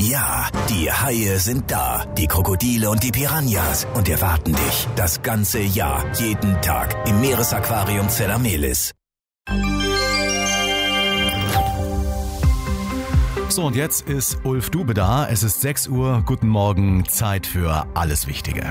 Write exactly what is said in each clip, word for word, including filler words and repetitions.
Ja, die Haie sind da, die Krokodile und die Piranhas und erwarten dich das ganze Jahr, jeden Tag im Meeresaquarium Zellamelis. So, und jetzt ist Ulf Dube da. Es ist sechs Uhr. Guten Morgen. Zeit für alles Wichtige.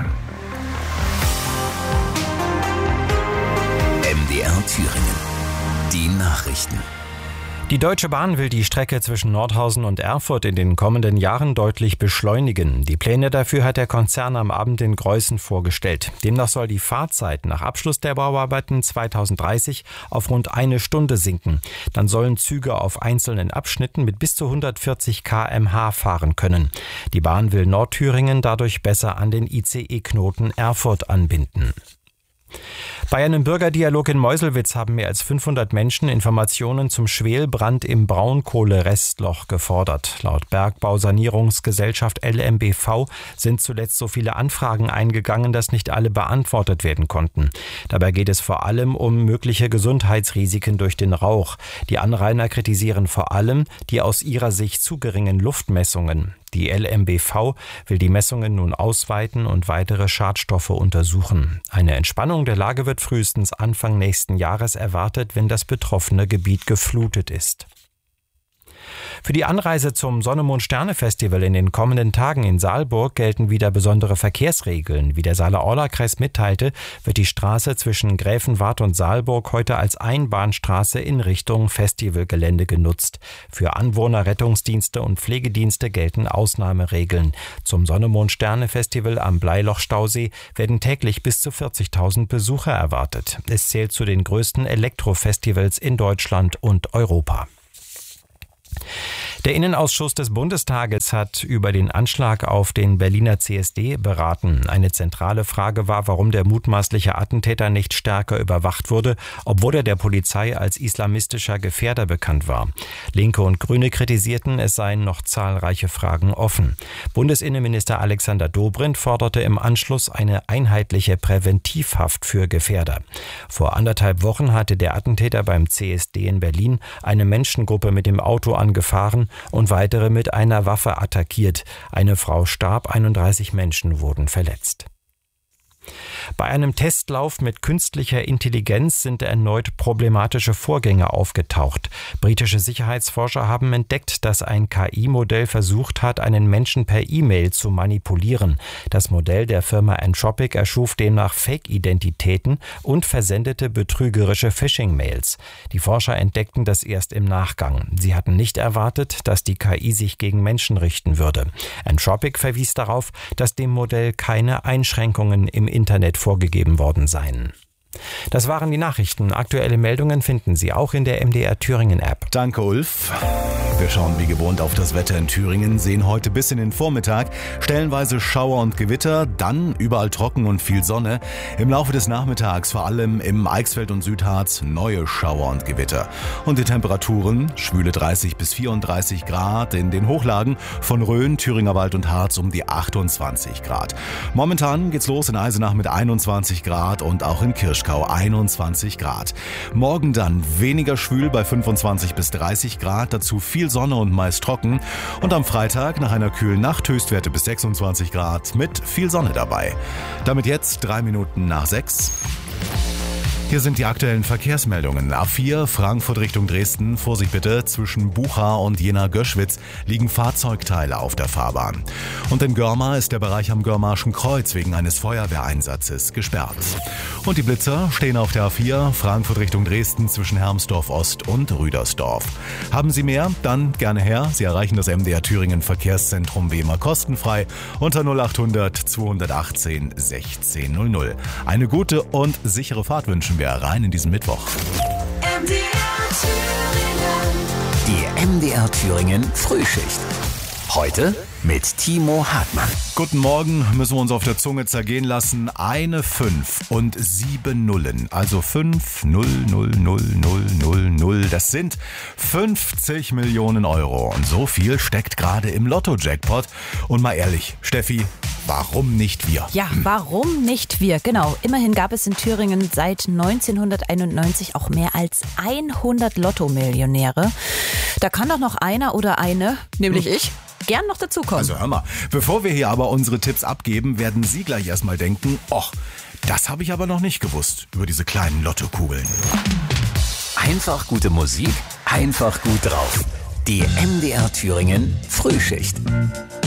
M D R Thüringen. Die Nachrichten. Die Deutsche Bahn will die Strecke zwischen Nordhausen und Erfurt in den kommenden Jahren deutlich beschleunigen. Die Pläne dafür hat der Konzern am Abend in Greußen vorgestellt. Demnach soll die Fahrzeit nach Abschluss der Bauarbeiten zweitausenddreißig auf rund eine Stunde sinken. Dann sollen Züge auf einzelnen Abschnitten mit bis zu hundertvierzig Kilometer pro Stunde fahren können. Die Bahn will Nordthüringen dadurch besser an den I C E-Knoten Erfurt anbinden. Bei einem Bürgerdialog in Meuselwitz haben mehr als fünfhundert Menschen Informationen zum Schwelbrand im Braunkohlerestloch gefordert. Laut Bergbausanierungsgesellschaft L M B V sind zuletzt so viele Anfragen eingegangen, dass nicht alle beantwortet werden konnten. Dabei geht es vor allem um mögliche Gesundheitsrisiken durch den Rauch. Die Anrainer kritisieren vor allem die aus ihrer Sicht zu geringen Luftmessungen. Die L M B V will die Messungen nun ausweiten und weitere Schadstoffe untersuchen. Eine Entspannung der Lage wird frühestens Anfang nächsten Jahres erwartet, wenn das betroffene Gebiet geflutet ist. Für die Anreise zum Sonne-Mond-Sterne-Festival in den kommenden Tagen in Saalburg gelten wieder besondere Verkehrsregeln. Wie der Saale-Orla-Kreis mitteilte, wird die Straße zwischen Gräfenwart und Saalburg heute als Einbahnstraße in Richtung Festivalgelände genutzt. Für Anwohner, Rettungsdienste und Pflegedienste gelten Ausnahmeregeln. Zum Sonne-Mond-Sterne-Festival am Bleiloch-Stausee werden täglich bis zu vierzigtausend Besucher erwartet. Es zählt zu den größten Elektrofestivals in Deutschland und Europa. Der Innenausschuss des Bundestages hat über den Anschlag auf den Berliner C S D beraten. Eine zentrale Frage war, warum der mutmaßliche Attentäter nicht stärker überwacht wurde, obwohl er der Polizei als islamistischer Gefährder bekannt war. Linke und Grüne kritisierten, es seien noch zahlreiche Fragen offen. Bundesinnenminister Alexander Dobrindt forderte im Anschluss eine einheitliche Präventivhaft für Gefährder. Vor anderthalb Wochen hatte der Attentäter beim C S D in Berlin eine Menschengruppe mit dem Auto angefahren und weitere mit einer Waffe attackiert. Eine Frau starb, einunddreißig Menschen wurden verletzt. Bei einem Testlauf mit künstlicher Intelligenz sind erneut problematische Vorgänge aufgetaucht. Britische Sicherheitsforscher haben entdeckt, dass ein K I-Modell versucht hat, einen Menschen per E-Mail zu manipulieren. Das Modell der Firma Anthropic erschuf demnach Fake-Identitäten und versendete betrügerische Phishing-Mails. Die Forscher entdeckten das erst im Nachgang. Sie hatten nicht erwartet, dass die K I sich gegen Menschen richten würde. Anthropic verwies darauf, dass dem Modell keine Einschränkungen im Internet vorgegeben worden seien. Das waren die Nachrichten. Aktuelle Meldungen finden Sie auch in der M D R Thüringen App. Danke, Ulf. Wir schauen wie gewohnt auf das Wetter in Thüringen, sehen heute bis in den Vormittag stellenweise Schauer und Gewitter, dann überall trocken und viel Sonne. Im Laufe des Nachmittags vor allem im Eichsfeld und Südharz neue Schauer und Gewitter. Und die Temperaturen, schwüle dreißig bis vierunddreißig Grad, in den Hochlagen von Rhön, Thüringer Wald und Harz um die achtundzwanzig Grad. Momentan geht's los in Eisenach mit einundzwanzig Grad und auch in Kirschkau einundzwanzig Grad. Morgen dann weniger schwül bei fünfundzwanzig bis dreißig Grad, dazu viel Sonne und meist trocken. Und am Freitag nach einer kühlen Nacht Höchstwerte bis sechsundzwanzig Grad mit viel Sonne dabei. Damit jetzt drei Minuten nach sechs. Hier sind die aktuellen Verkehrsmeldungen. A vier Frankfurt Richtung Dresden. Vorsicht bitte, zwischen Bucha und Jena-Göschwitz liegen Fahrzeugteile auf der Fahrbahn. Und in Görma ist der Bereich am Görmarschen Kreuz wegen eines Feuerwehreinsatzes gesperrt. Und die Blitzer stehen auf der A vier Frankfurt Richtung Dresden zwischen Hermsdorf Ost und Rüdersdorf. Haben Sie mehr? Dann gerne her. Sie erreichen das M D R Thüringen Verkehrszentrum wie immer kostenfrei unter null achthundert zweihundertachtzehn sechzehn null null. Eine gute und sichere Fahrt wünschen wir rein in diesen Mittwoch. M D R Thüringen. Die M D R Thüringen Frühschicht. Heute mit Timo Hartmann. Guten Morgen, müssen wir uns auf der Zunge zergehen lassen. Eine fünf und sieben Nullen. Also fünf, null, null, null, null, null, null. Das sind fünfzig Millionen Euro. Und so viel steckt gerade im Lotto-Jackpot. Und mal ehrlich, Steffi, warum nicht wir? Ja, warum nicht wir? Genau. Immerhin gab es in Thüringen seit neunzehnhunderteinundneunzig auch mehr als hundert Lotto-Millionäre. Da kann doch noch einer oder eine, nämlich ich, gern noch dazukommen. Also hör mal, bevor wir hier aber unsere Tipps abgeben, werden Sie gleich erstmal denken, och, das habe ich aber noch nicht gewusst über diese kleinen Lottokugeln. Einfach gute Musik, einfach gut drauf. Die M D R Thüringen Frühschicht.